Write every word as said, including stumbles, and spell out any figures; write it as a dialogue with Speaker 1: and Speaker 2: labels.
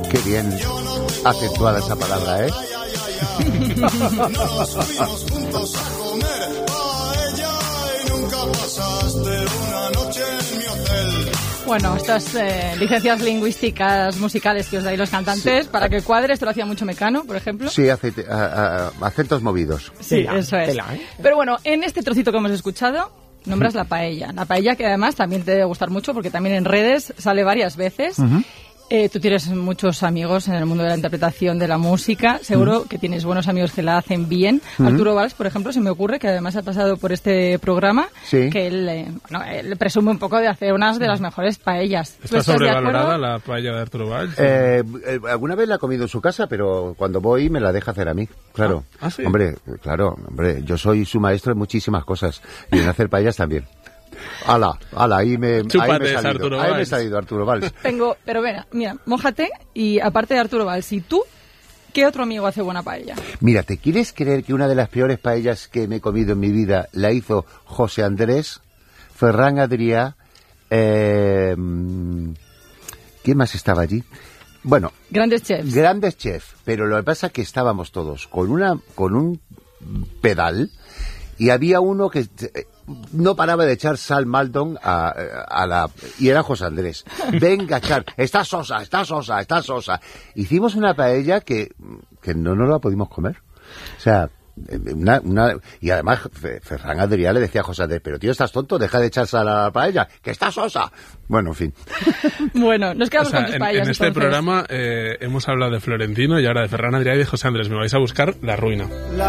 Speaker 1: Qué bien acentuada esa palabra, ¿eh?
Speaker 2: Bueno, estas eh, licencias lingüísticas musicales que os dais los cantantes, sí, para que cuadre, esto lo hacía mucho Mecano, por ejemplo.
Speaker 1: Sí, aceite, a, a, acentos movidos.
Speaker 2: Sí, tela, eso es. Tela, ¿eh? Pero bueno, en este trocito que hemos escuchado, nombras la paella. La paella que además también te debe gustar mucho porque también en redes sale varias veces. Uh-huh. Eh, tú tienes muchos amigos en el mundo de la interpretación de la música. Seguro uh-huh. que tienes buenos amigos que la hacen bien. Uh-huh. Arturo Valls, por ejemplo, se me ocurre que además ha pasado por este programa, sí, que él, eh, bueno, él presume un poco de hacer unas de las mejores paellas.
Speaker 3: ¿Está sobrevalorada la paella de Arturo Valls?
Speaker 1: Eh, eh, alguna vez la he comido en su casa, pero cuando voy me la deja hacer a mí. Claro.
Speaker 3: ¿Ah, sí?
Speaker 1: Hombre, claro, hombre, yo soy su maestro en muchísimas cosas y en hacer paellas también. Ala, ala, ahí me, ahí me he salido,
Speaker 3: Arturo
Speaker 1: ahí
Speaker 3: Valls.
Speaker 1: me he salido Arturo Valls.
Speaker 2: Tengo, pero mira, mira, mójate y aparte de Arturo Valls, ¿y tú qué otro amigo hace buena paella?
Speaker 1: Mira, ¿te quieres creer que una de las peores paellas que me he comido en mi vida la hizo José Andrés, Ferran Adrià, eh, ¿quién más estaba allí? Bueno,
Speaker 2: grandes chefs.
Speaker 1: Grandes chefs, pero lo que pasa es que estábamos todos con una con un pedal y había uno que no paraba de echar sal Maldon a, a la... y era José Andrés. Venga, echar, está sosa, está sosa, está sosa. Hicimos una paella que, que no nos la pudimos comer. O sea, una, una... y además Ferran Adrià le decía a José Andrés, pero tío, estás tonto, deja de echar sal a la paella, que está sosa. Bueno, en fin.
Speaker 2: Bueno, nos quedamos
Speaker 3: o sea,
Speaker 2: con tus
Speaker 3: en,
Speaker 2: paellas.
Speaker 3: En este
Speaker 2: entonces.
Speaker 3: programa eh, hemos hablado de Florentino y ahora de Ferran Adrià y de José Andrés. Me vais a buscar la ruina.